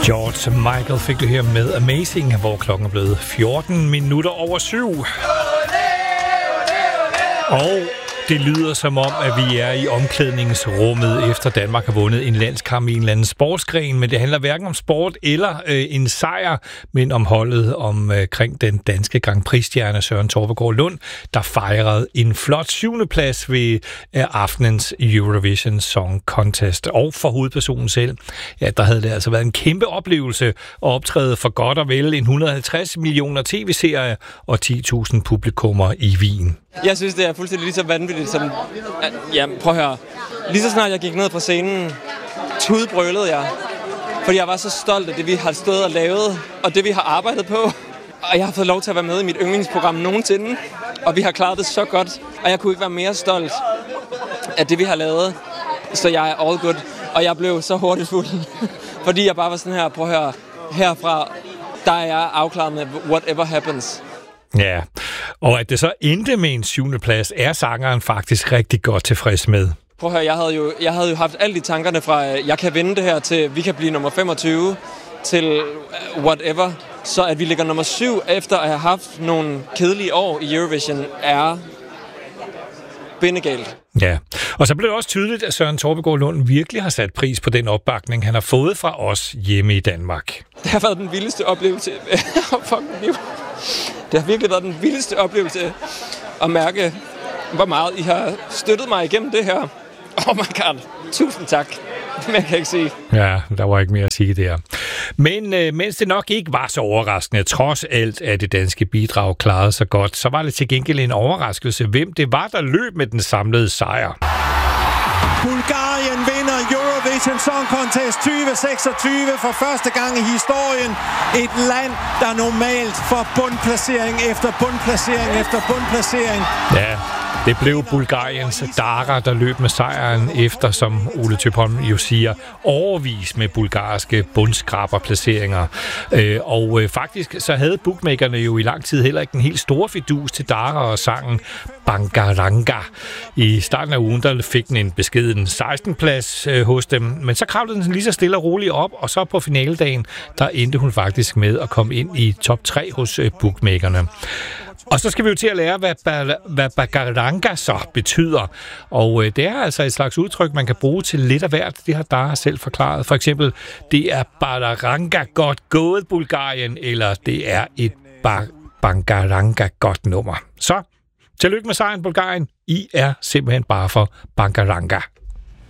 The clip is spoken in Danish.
George Michael fik du her med Amazing, hvor klokken er blevet 14 minutter over 7. Og det lyder som om, at vi er i omklædningsrummet, efter Danmark har vundet en landskamp i en eller anden sportsgren. Men det handler hverken om sport eller en sejr, men om holdet omkring den danske Grand Prix-stjerne Søren Torpegaard Lund, der fejrede en flot 7. plads ved aftenens Eurovision Song Contest. Og for hovedpersonen selv, ja, der havde det altså været en kæmpe oplevelse at optræde for godt og vel en 150 millioner tv-serier og 10.000 publikummer i Wien. Jeg synes, det er fuldstændig lige så vanvittigt som... Ja, prøv at høre. Lige så snart jeg gik ned fra scenen, tudbrølede jeg. Fordi jeg var så stolt af det, vi har stået og lavet, og det, vi har arbejdet på. Og jeg har fået lov til at være med i mit yndlingsprogram nogensinde. Og vi har klaret det så godt, og jeg kunne ikke være mere stolt af det, vi har lavet. Så jeg er all good. Og jeg blev så hurtigt fuld. Fordi jeg bare var sådan her, prøv at høre, herfra, der er jeg afklaret med whatever happens. Ja, og at det så endte med en 7. plads, er sangeren faktisk rigtig godt tilfreds med. Prøv at høre, jeg havde jo haft alle de tankerne fra, jeg kan vinde det her, til vi kan blive nummer 25, til whatever. Så at vi ligger nummer 7 efter at have haft nogle kedelige år i Eurovision, er bindegalt. Ja, og så blev det også tydeligt, at Søren Torpegaard Lund virkelig har sat pris på den opbakning, han har fået fra os hjemme i Danmark. Det har været den vildeste oplevelse. Det har virkelig været den vildeste oplevelse at mærke, hvor meget I har støttet mig igennem det her. Oh my god, tusind tak. Det kan jeg ikke sige. Ja, der var ikke mere at sige der. Men mens det nok ikke var så overraskende, trods alt at det danske bidrag klarede sig godt, så var det til gengæld en overraskelse, hvem det var, der løb med den samlede sejr. Bulgarien vinder Eurovision Song Contest 2026 for første gang i historien. Et land, der normalt får bundplacering efter bundplacering efter bundplacering. Ja, det blev Bulgariens Dara, der løb med sejren efter, som Ole Tøpholm jo siger, overvis med bulgarske bundskraberplaceringer. Og faktisk så havde bookmakerne jo i lang tid heller ikke en helt store fidus til Dara og sangen Bangaranga. I starten af ugen, der fik den en beskeden 16. plads hos dem, men så kravlede den lige så stille og roligt op, og så på finaledagen, der endte hun faktisk med at komme ind i top 3 hos bookmakerne. Og så skal vi jo til at lære, hvad Bangaranga så betyder. Og det er altså et slags udtryk, man kan bruge til lidt af hvert. Det har Dara selv forklaret. For eksempel, det er Bangaranga godt gået, Bulgarien, eller det er et Bangaranga godt nummer. Så tillykke med sejren, Bulgarien. I er simpelthen bare for Bangaranga.